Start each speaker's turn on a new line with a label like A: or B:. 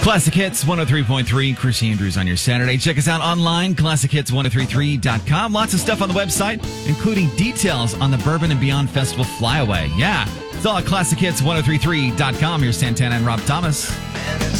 A: Classic Hits 103.3, Chris Andrews on your Saturday. Check us out online, classichits1033.com. Lots of stuff on the website, including details on the Bourbon and Beyond Festival Flyaway. Yeah, it's all at classichits1033.com. Here's Santana and Rob Thomas.